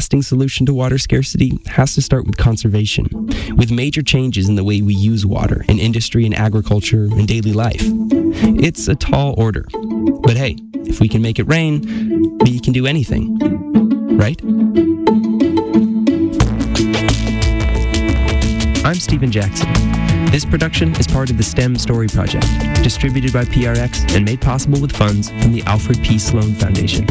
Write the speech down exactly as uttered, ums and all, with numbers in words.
lasting solution to water scarcity has to start with conservation, with major changes in the way we use water in industry and agriculture and daily life. It's a tall order, but hey, if we can make it rain, we can do anything, right? I'm Stephen Jackson. This production is part of the STEM Story Project, distributed by P R X and made possible with funds from the Alfred P. Sloan Foundation.